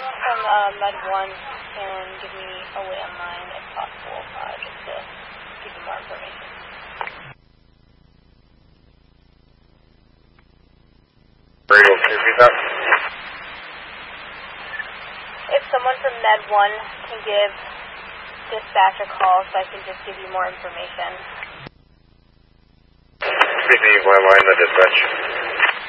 From Med 1 can give me a landline if possible, just to give you more information. Radio, can you repeat that? If someone from Med 1 can give dispatch a call so I can just give you more information. Speaking of landline, the dispatch.